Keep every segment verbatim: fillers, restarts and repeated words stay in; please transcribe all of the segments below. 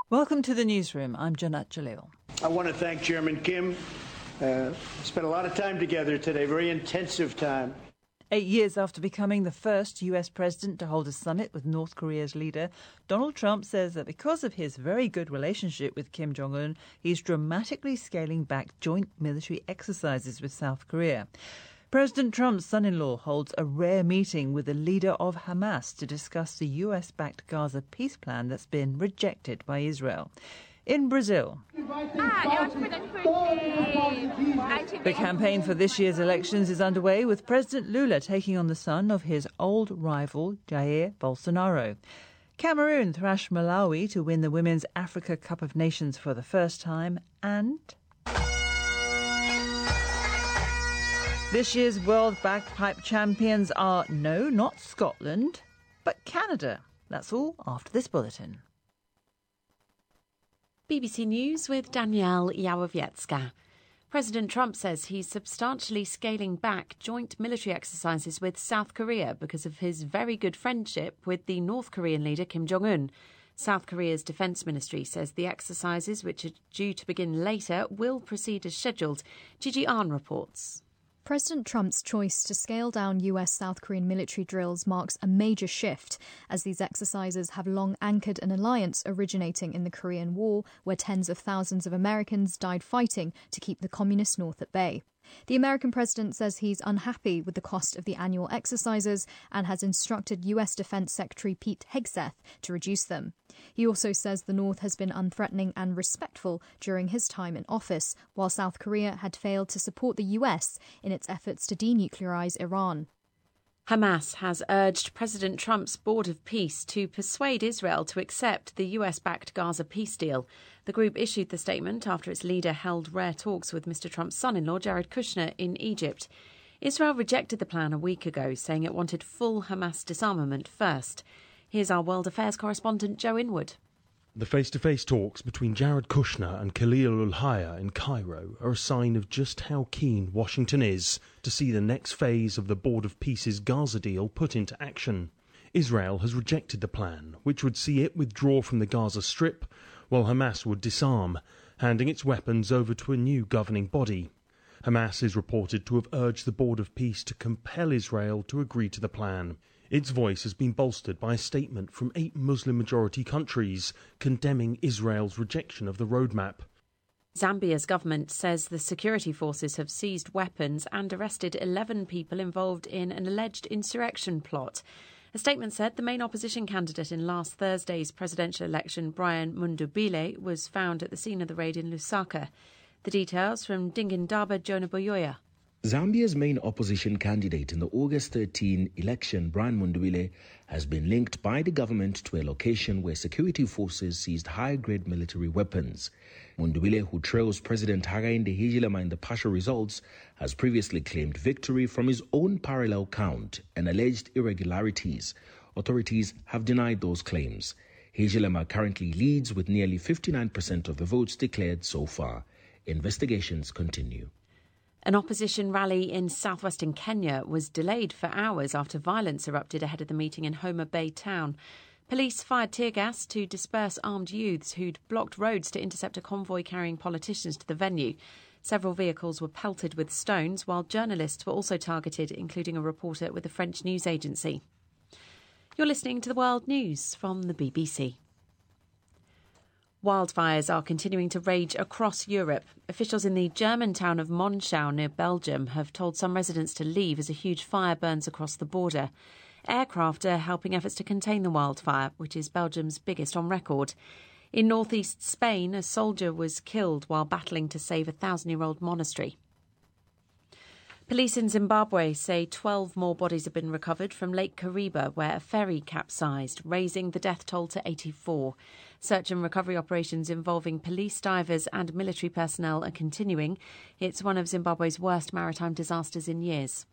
Welcome to the newsroom. I'm Janat Jalil. I want to thank Chairman Kim. Uh, spent a lot of time together today, very intensive time. Eight years after becoming the first U S president to hold a summit with North Korea's leader, Donald Trump says that because of his very good relationship with Kim Jong-un, he's dramatically scaling back joint military exercises with South Korea. President Trump's son-in-law holds a rare meeting with the leader of Hamas to discuss the U S-backed Gaza peace plan that's been rejected by Israel. In Brazil, the campaign for this year's elections is underway, with President Lula taking on the son of his old rival, Jair Bolsonaro. Cameroon thrashed Malawi to win the Women's Africa Cup of Nations for the first time, and this year's World Bagpipe champions are, no, not Scotland, but Canada. That's all after this bulletin. B B C News with Danielle Yawowiecka. President Trump says he's substantially scaling back joint military exercises with South Korea because of his very good friendship with the North Korean leader Kim Jong-un. South Korea's defence ministry says the exercises, which are due to begin later, will proceed as scheduled. Gigi Ahn reports. President Trump's choice to scale down U S-South Korean military drills marks a major shift, as these exercises have long anchored an alliance originating in the Korean War, where tens of thousands of Americans died fighting to keep the communist North at bay. The American president says he's unhappy with the cost of the annual exercises and has instructed U S Defense Secretary Pete Hegseth to reduce them. He also says the North has been unthreatening and respectful during his time in office, while South Korea had failed to support the U S in its efforts to denuclearize Iran. Hamas has urged President Trump's Board of Peace to persuade Israel to accept the U S-backed Gaza peace deal. The group issued the statement after its leader held rare talks with Mister Trump's son-in-law, Jared Kushner, in Egypt. Israel rejected the plan a week ago, saying it wanted full Hamas disarmament first. Here's our World Affairs correspondent, Joe Inwood. The face-to-face talks between Jared Kushner and Khalil al-Hayya in Cairo are a sign of just how keen Washington is to see the next phase of the Board of Peace's Gaza deal put into action. Israel has rejected the plan, which would see it withdraw from the Gaza Strip, while Hamas would disarm, handing its weapons over to a new governing body. Hamas is reported to have urged the Board of Peace to compel Israel to agree to the plan. Its voice has been bolstered by a statement from eight Muslim-majority countries condemning Israel's rejection of the roadmap. Zambia's government says the security forces have seized weapons and arrested eleven people involved in an alleged insurrection plot. A statement said the main opposition candidate in last Thursday's presidential election, Brian Mundubile, was found at the scene of the raid in Lusaka. The details from Dingindaba Jonah Boyoya. Zambia's main opposition candidate in the August thirteenth election, Brian Mundubile, has been linked by the government to a location where security forces seized high-grade military weapons. Mundubile, who trails President Hakainde Hichilema in the partial results, has previously claimed victory from his own parallel count and alleged irregularities. Authorities have denied those claims. Hichilema currently leads with nearly fifty-nine percent of the votes declared so far. Investigations continue. An opposition rally in southwestern Kenya was delayed for hours after violence erupted ahead of the meeting in Homa Bay town. Police fired tear gas to disperse armed youths who'd blocked roads to intercept a convoy carrying politicians to the venue. Several vehicles were pelted with stones, while journalists were also targeted, including a reporter with a French news agency. You're listening to the World News from the B B C. Wildfires are continuing to rage across Europe. Officials in the German town of Monschau near Belgium have told some residents to leave as a huge fire burns across the border. Aircraft are helping efforts to contain the wildfire, which is Belgium's biggest on record. In northeast Spain, a soldier was killed while battling to save a thousand-year-old monastery. Police in Zimbabwe say twelve more bodies have been recovered from Lake Kariba, where a ferry capsized, raising the death toll to eighty-four. Search and recovery operations involving police, divers and military personnel are continuing. It's one of Zimbabwe's worst maritime disasters in years.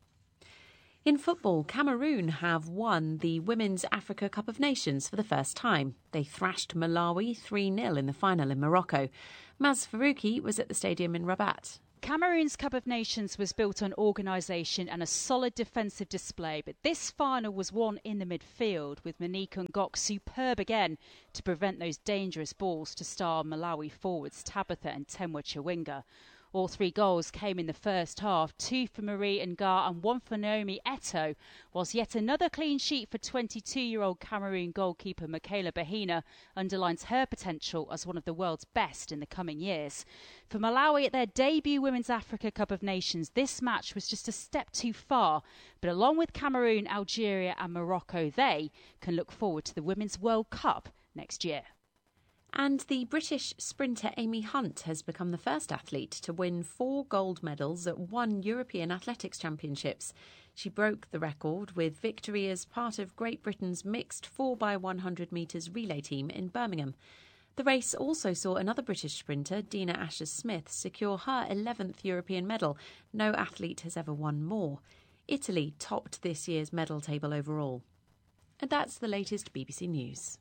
In football, Cameroon have won the Women's Africa Cup of Nations for the first time. They thrashed Malawi three nil in the final in Morocco. Maz Faruqi was at the stadium in Rabat. Cameroon's Cup of Nations was built on organisation and a solid defensive display, but this final was won in the midfield, with Monique Ngok superb again to prevent those dangerous balls to star Malawi forwards Tabitha and Temwa Chawinga. All three goals came in the first half, two for Marie Nga and one for Naomi Eto'o, whilst yet another clean sheet for twenty-two-year-old Cameroon goalkeeper Michaela Bahina underlines her potential as one of the world's best in the coming years. For Malawi at their debut Women's Africa Cup of Nations, this match was just a step too far, but along with Cameroon, Algeria and Morocco, they can look forward to the Women's World Cup next year. And the British sprinter Amy Hunt has become the first athlete to win four gold medals at one European Athletics Championships. She broke the record with victory as part of Great Britain's mixed four by one hundred metres relay team in Birmingham. The race also saw another British sprinter, Dina Asher-Smith, secure her eleventh European medal. No athlete has ever won more. Italy topped this year's medal table overall. And that's the latest B B C News.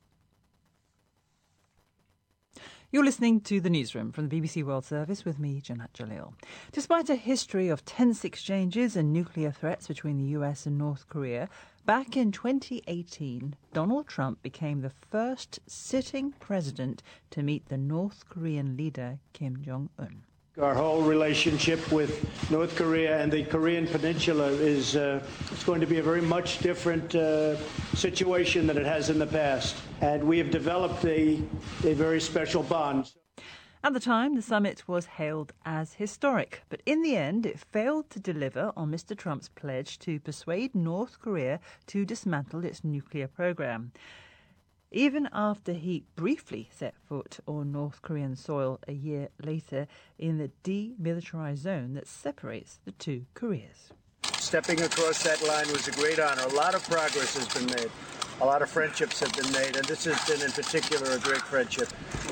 You're listening to The Newsroom from the B B C World Service with me, Janat Jalil. Despite a history of tense exchanges and nuclear threats between the U S and North Korea, back in twenty eighteen, Donald Trump became the first sitting president to meet the North Korean leader, Kim Jong-un. Our whole relationship with North Korea and the Korean Peninsula is uh, it's going to be a very much different uh, situation than it has in the past. And we have developed a, a very special bond. At the time, the summit was hailed as historic, but in the end, it failed to deliver on Mister Trump's pledge to persuade North Korea to dismantle its nuclear program. Even after he briefly set foot on North Korean soil a year later in the demilitarized zone that separates the two Koreas. Stepping across that line was a great honor. A lot of progress has been made. A lot of friendships have been made, and this has been in particular a great friendship.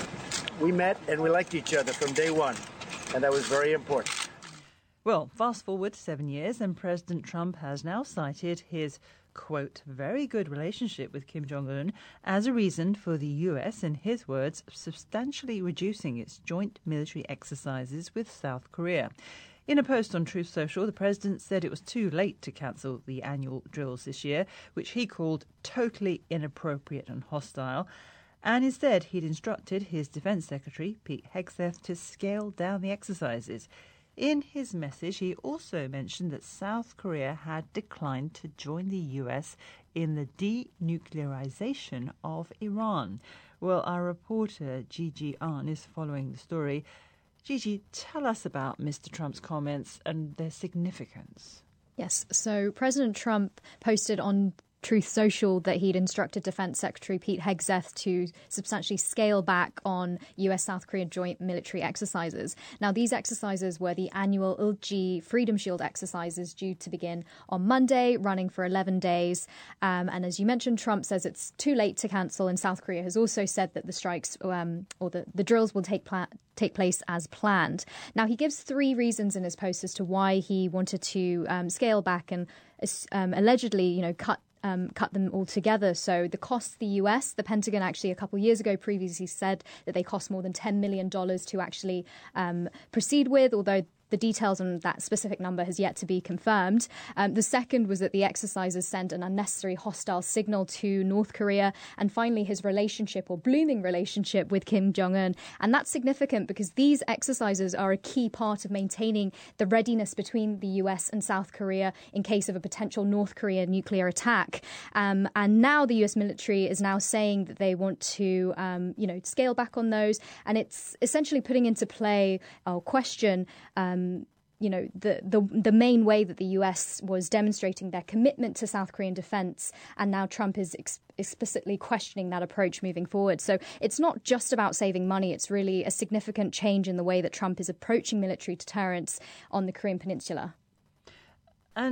We met and we liked each other from day one, and that was very important. Well, fast forward seven years, and President Trump has now cited his, quote, very good relationship with Kim Jong-un as a reason for the U S, in his words, substantially reducing its joint military exercises with South Korea. In a post on Truth Social, the president said it was too late to cancel the annual drills this year, which he called totally inappropriate and hostile. And instead, he'd instructed his Defence Secretary, Pete Hegseth, to scale down the exercises. In his message, he also mentioned that South Korea had declined to join the U S in the denuclearization of Iran. Well, our reporter Gigi Ahn is following the story. Gigi, tell us about Mister Trump's comments and their significance. Yes, so President Trump posted on Truth Social that he'd instructed Defence Secretary Pete Hegseth to substantially scale back on U S-South Korea joint military exercises. Now, these exercises were the annual Ulji Freedom Shield exercises due to begin on Monday, running for eleven days. Um, and as you mentioned, Trump says it's too late to cancel, and South Korea has also said that the strikes um, or the, the drills will take pla- take place as planned. Now, he gives three reasons in his post as to why he wanted to um, scale back and um, allegedly, you know, cut Um, cut them all together. So the costs the U S, the Pentagon actually a couple of years ago previously said that they cost more than ten million dollars to actually um, proceed with, although the details on that specific number has yet to be confirmed. Um, the second was that the exercises sent an unnecessary hostile signal to North Korea. And finally, his relationship or blooming relationship with Kim Jong-un. And that's significant because these exercises are a key part of maintaining the readiness between the U S and South Korea in case of a potential North Korea nuclear attack. Um, and now the U S military is now saying that they want to, um, you know, scale back on those. And it's essentially putting into play or question um, Um, you know, the, the the main way that the U S was demonstrating their commitment to South Korean defence, and now Trump is ex- explicitly questioning that approach moving forward. So it's not just about saving money, it's really a significant change in the way that Trump is approaching military deterrence on the Korean Peninsula. And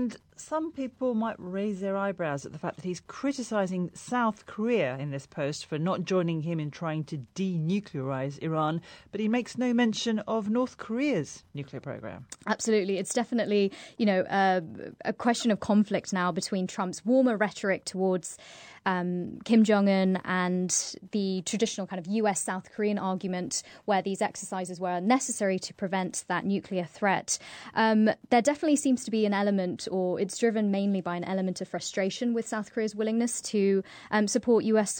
some people might raise their eyebrows at the fact that he's criticising South Korea in this post for not joining him in trying to denuclearise Iran, but he makes no mention of North Korea's nuclear program. Absolutely. It's definitely, you know, uh, a question of conflict now between Trump's warmer rhetoric towards Um, Kim Jong-un and the traditional kind of U S South Korean argument where these exercises were necessary to prevent that nuclear threat. Um, there definitely seems to be an element, or it's driven mainly by an element of frustration with South Korea's willingness to um, support U S